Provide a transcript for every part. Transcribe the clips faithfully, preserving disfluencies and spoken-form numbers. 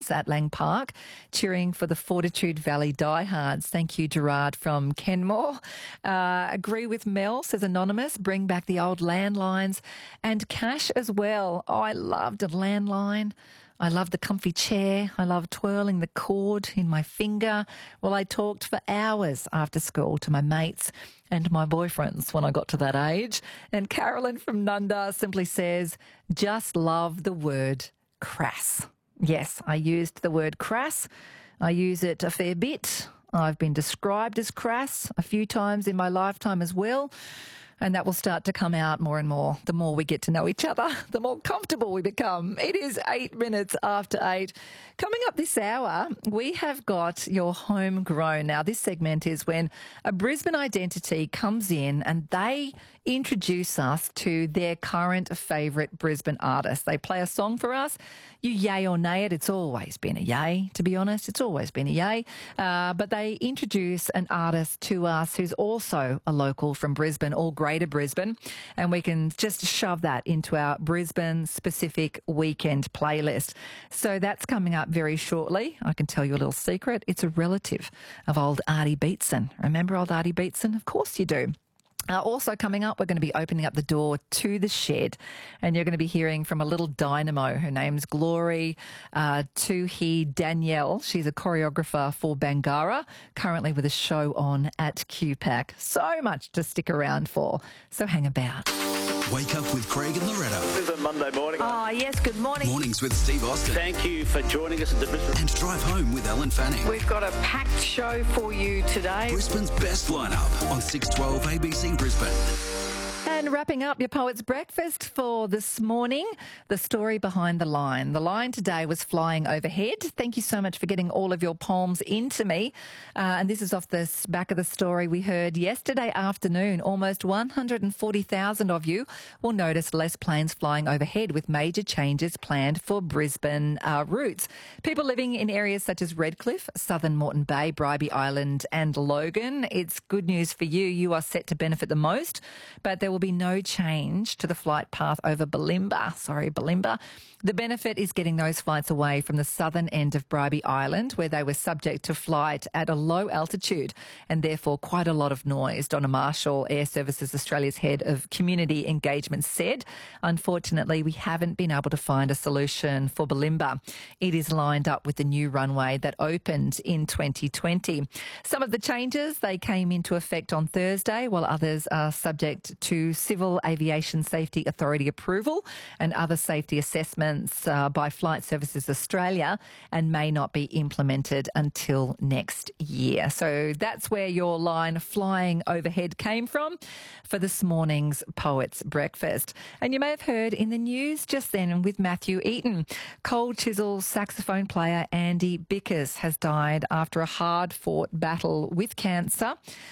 seats at Lang Park, cheering for the Fortitude Valley diehards. Thank you, Gerard from Kenmore. Uh, agree with Mel, says Anonymous. Bring back the old landlines and cash as well. Oh, I loved a landline. I love the comfy chair. I love twirling the cord in my finger while I talked for hours after school to my mates and my boyfriends when I got to that age. And Carolyn from Nunda simply says, just love the word crass. Yes, I used the word crass. I use it a fair bit. I've been described as crass a few times in my lifetime as well. And that will start to come out more and more. The more we get to know each other, the more comfortable we become. It is eight minutes after eight. Coming up this hour, we have got your homegrown. Now, this segment is when a Brisbane identity comes in and they introduce us to their current favourite Brisbane artist. They play a song for us. You yay or nay it. It's always been a yay, to be honest. It's always been a yay. Uh, but they introduce an artist to us who's also a local from Brisbane or Greater Brisbane, and we can just shove that into our Brisbane-specific weekend playlist. So that's coming up very shortly. I can tell you a little secret. It's a relative of old Artie Beetson. Remember old Artie Beetson? Of course you do. Uh, also coming up, we're going to be opening up the door to the shed, and you're going to be hearing from a little dynamo. Her name's Glory uh, Tuhi Danielle. She's a choreographer for Bangarra, currently with a show on at Q PAC. So much to stick around for, so hang about. Wake up with Craig and Loretta. This is a Monday morning. Oh, yes, good morning. Mornings with Steve Austin. Thank you for joining us at the Brisbane. And Drive Home with Alan Fanning. We've got a packed show for you today. Brisbane's best lineup on six twelve A B C Brisbane. And wrapping up your Poets Breakfast for this morning, the story behind the line. The line today was flying overhead. Thank you so much for getting all of your poems into me. Uh, and this is off the back of the story we heard yesterday afternoon. Almost one hundred forty thousand of you will notice less planes flying overhead with major changes planned for Brisbane uh, routes. People living in areas such as Redcliffe, Southern Moreton Bay, Bribie Island and Logan. It's good news for you. You are set to benefit the most, but there will be no change to the flight path over Bulimba. Sorry, Bulimba. The benefit is getting those flights away from the southern end of Bribie Island, where they were subject to flight at a low altitude and therefore quite a lot of noise. Donna Marshall, Air Services Australia's head of community engagement, said, unfortunately, we haven't been able to find a solution for Bulimba. It is lined up with the new runway that opened in twenty twenty. Some of the changes, they came into effect on Thursday, while others are subject to Civil Aviation Safety Authority approval and other safety assessments uh, by Flight Services Australia, and may not be implemented until next year. So that's where your line flying overhead came from for this morning's Poets Breakfast. And you may have heard in the news just then with Matthew Eaton, Cold Chisel saxophone player Andy Bickers has died after a hard-fought battle with cancer.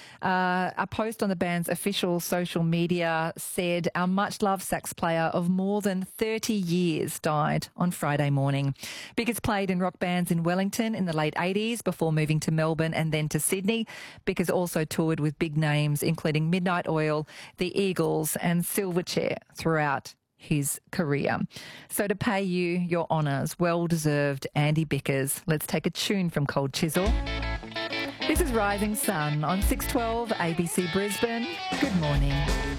Uh, a post on the band's official social media said, our much-loved sax player of more than thirty years died on Friday morning. Bickers played in rock bands in Wellington in the late eighties before moving to Melbourne and then to Sydney. Bickers also toured with big names including Midnight Oil, the Eagles and Silverchair throughout his career. So to pay you your honours, well-deserved Andy Bickers, let's take a tune from Cold Chisel. This is Rising Sun on six twelve A B C Brisbane. Good morning.